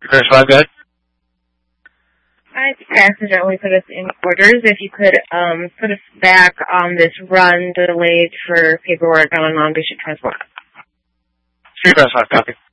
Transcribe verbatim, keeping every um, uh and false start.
Press five, go ahead. Hi, passenger only put us in orders. If you could um, put us back on this run delayed for paperwork on a non-patient transport. Three press five, copy.